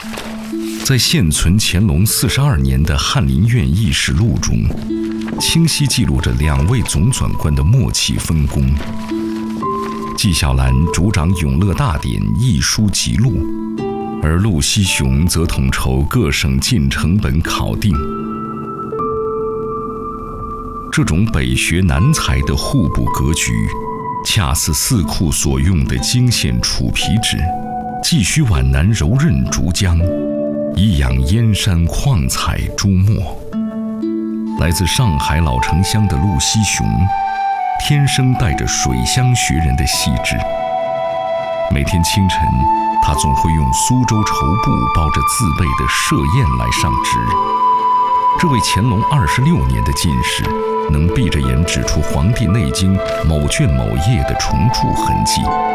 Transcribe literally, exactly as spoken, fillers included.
在现存乾隆四十二年的翰林院议事录中，清晰记录着两位总纂官的默契分工。纪晓岚主掌永乐大典译书辑录，而陆锡雄则统筹各省进成本考定。这种北学南才的互补格局，恰似四库所用的经线楚皮纸，既需皖南柔韧竹浆，以养燕山旷采朱墨。来自上海老城乡的陆锡雄，天生带着水乡学人的细致。每天清晨，他总会用苏州绸布包着自备的设砚来上职。这位乾隆二十六年的进士，能闭着眼指出《黄帝内经》某卷某页的重铸痕迹。